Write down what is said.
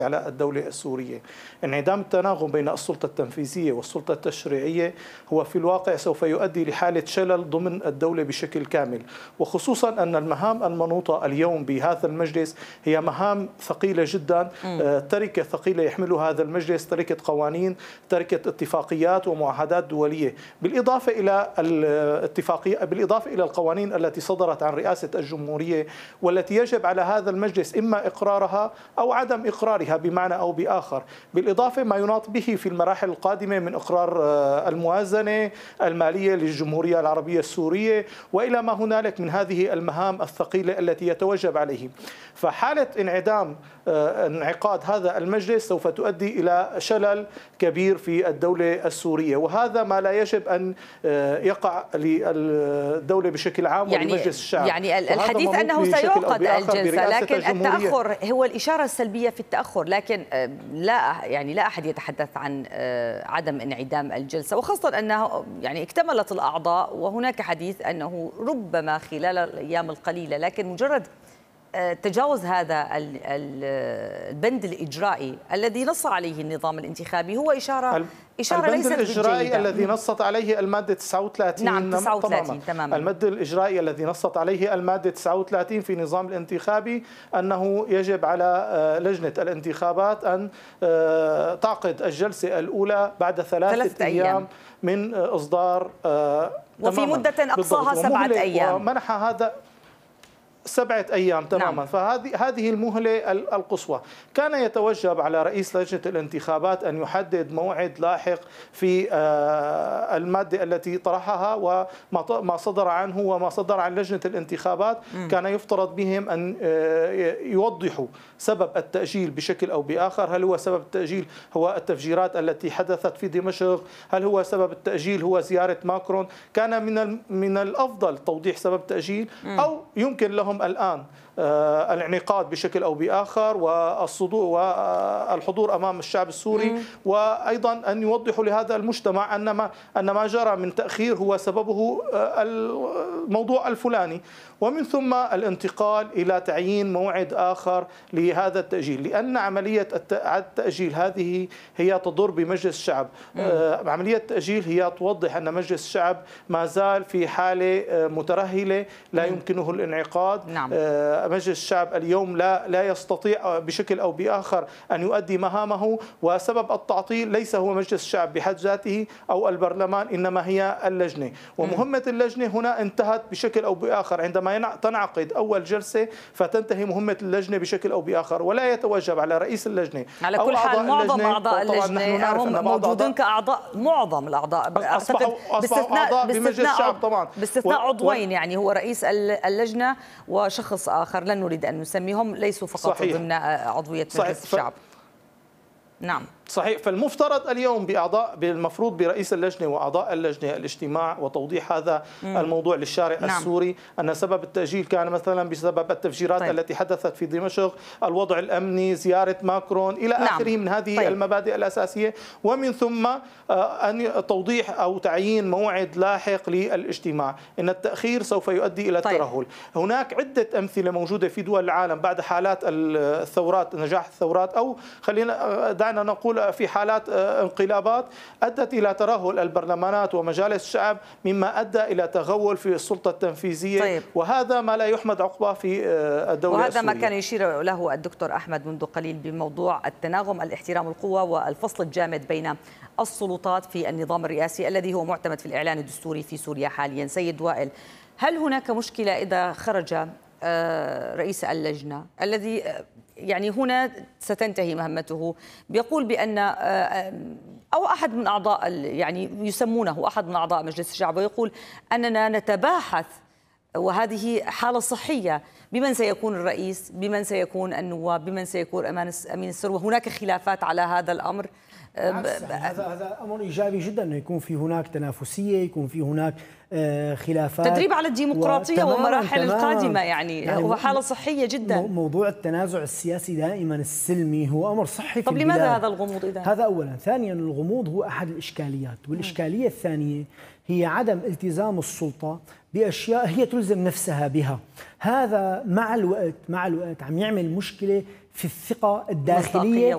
على الدولة السورية. انعدام التناغم بين السلطة التنفيذية والسلطة التشريعية هو في الواقع سوف يؤدي لحالة شلل ضمن الدولة بشكل كامل، وخصوصا أن المهام المنوطة اليوم بهذا المجلس هي مهام ثقيلة جدا، تركة ثقيلة يحملها هذا المجلس، تركة قوانين، تركة اتفاقيات ومعاهدات دولية، بالإضافة إلى القوانين التي صدرت عن رئاسة الجمهورية والتي يجب على هذا المجلس إما إقرارها أو عدم إقرارها بمعنى أو بآخر، بالإضافة ما يناط به في المراحل القادمة من إقرار الموازنة المالية للجمهورية العربية السورية وإلى ما هنالك من هذه المهام الثقيلة التي يتوجب عليه. فحالة انعقاد هذا المجلس سوف تؤدي إلى شلل كبير في الدولة السورية، وهذا ما لا يجب أن يقع للدولة بشكل عام ولمجلس الشعب. يعني الحديث أنه سيعقد الجلسة، لكن التأخر هو الإشارة السلبية في التأخر، لكن لا أحد يتحدث عن عدم انعدام الجلسة، وخاصة أنه يعني اكتملت الأعضاء وهناك حديث أنه ربما خلال الأيام القليلة، لكن مجرد تجاوز هذا البند الإجرائي الذي نص عليه النظام الانتخابي هو إشارة ليست الإجرائي الذي نصت عليه المادة 39. نعم 39 تماما. المد الإجرائي الذي نصت عليه المادة 39 في النظام الانتخابي أنه يجب على لجنة الانتخابات أن تعقد الجلسة الأولى بعد 3 أيام من إصدار وفي مدة أقصاها 7 أيام، ومنح هذا 7 أيام تماما. نعم. فهذه المهلة القصوى. كان يتوجب على رئيس لجنة الانتخابات أن يحدد موعد لاحق في المادة التي طرحها وما صدر عنه وما صدر عن لجنة الانتخابات. كان يفترض بهم أن يوضحوا سبب التأجيل بشكل أو بآخر. هل هو سبب التأجيل هو التفجيرات التي حدثت في دمشق؟ هل هو سبب التأجيل هو زيارة ماكرون؟ كان من الأفضل توضيح سبب التأجيل، أو يمكن لهم الآن الانعقاد بشكل أو بآخر والحضور أمام الشعب السوري، وأيضا أن يوضحوا لهذا المجتمع أن ما جرى من تأخير هو سببه الموضوع الفلاني، ومن ثم الانتقال إلى تعيين موعد آخر لهذا التأجيل، لأن عملية التأجيل هذه هي تضر بمجلس الشعب. عملية التأجيل هي توضح أن مجلس الشعب ما زال في حالة مترهلة لا يمكنه الانعقاد. نعم. مجلس الشعب اليوم لا يستطيع بشكل أو بآخر أن يؤدي مهامه، وسبب التعطيل ليس هو مجلس الشعب بحد ذاته أو البرلمان، إنما هي اللجنة. ومهمة اللجنة هنا انتهت بشكل أو بآخر عندما تنعقد أول جلسة، فتنتهي مهمة اللجنة بشكل أو بآخر، ولا يتوجب على رئيس اللجنة على كل حال معظم أعضاء اللجنة هم موجودين كأعضاء، معظم الأعضاء أصبحوا أعضاء بمجلس الشعب طبعا، باستثناء عضوين، يعني هو رئيس اللجنة وشخص آخر لن نريد أن نسميهم، ليسوا فقط صحيح. ضمن عضوية مجلس الشعب. نعم صحيح. فالمفترض اليوم بالمفروض برئيس اللجنة وأعضاء اللجنة الاجتماع وتوضيح هذا الموضوع للشارع السوري، أن سبب التأجيل كان مثلا بسبب التفجيرات التي حدثت في دمشق، الوضع الأمني، زيارة ماكرون إلى آخره من هذه المبادئ الأساسية، ومن ثم أن توضيح أو تعيين موعد لاحق للاجتماع. إن التأخير سوف يؤدي إلى الترهل. هناك عدة أمثلة موجودة في دول العالم بعد حالات الثورات، نجاح الثورات، أو دعنا نقول في حالات انقلابات أدت إلى ترهل البرلمانات ومجالس الشعب، مما أدى إلى تغول في السلطة التنفيذية. وهذا ما لا يحمد عقباه في الدولة وهذا السورية. ما كان يشير له الدكتور أحمد منذ قليل بموضوع التناغم، الاحترام القوة والفصل الجامد بين السلطات في النظام الرئاسي الذي هو معتمد في الإعلان الدستوري في سوريا حاليا. سيد وائل، هل هناك مشكلة إذا خرج رئيس اللجنة الذي يعني هنا ستنتهي مهمته بيقول بأن أو أحد من أعضاء، يعني يسمونه أحد من أعضاء مجلس الشعب، ويقول أننا نتباحث وهذه حالة صحية بمن سيكون الرئيس، بمن سيكون النواب، بمن سيكون أمين السر، وهناك خلافات على هذا الأمر. هذا أمر إيجابي جدا، أنه يكون في هناك تنافسية، يكون في هناك خلافات، تدريب على الديمقراطية ومراحل القادمة، يعني هو حالة صحية جدا. موضوع التنازع السياسي دائما السلمي هو أمر صحي. طب لماذا هذا الغموض إذا؟ هذا أولا. ثانيا، الغموض هو أحد الإشكاليات، والإشكالية الثانية هي عدم التزام السلطة بأشياء هي تلزم نفسها بها. هذا مع الوقت عم يعمل مشكلة في الثقة الداخلية